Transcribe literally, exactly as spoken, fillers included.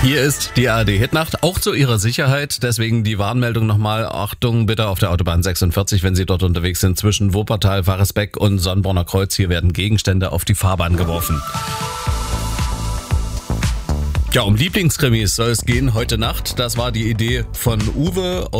Hier ist die A R D-Hitnacht, auch zu Ihrer Sicherheit. Deswegen die Warnmeldung nochmal. Achtung bitte auf der Autobahn sechsundvierzig, wenn Sie dort unterwegs sind, zwischen Wuppertal, Varresbeck und Sonnborner Kreuz. Hier werden Gegenstände auf die Fahrbahn geworfen. Ja, um Lieblingskrimis soll es gehen heute Nacht. Das war die Idee von Uwe.